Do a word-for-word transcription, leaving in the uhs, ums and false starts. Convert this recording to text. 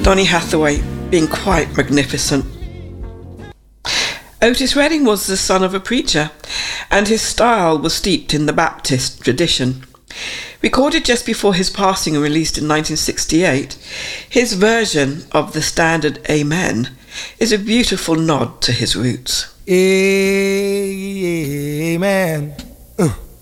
Donny Hathaway being quite magnificent. Otis Redding was the son of a preacher, and his style was steeped in the Baptist tradition. Recorded just before his passing and released in nineteen sixty-eight, his version of the standard Amen is a beautiful nod to his roots. Amen.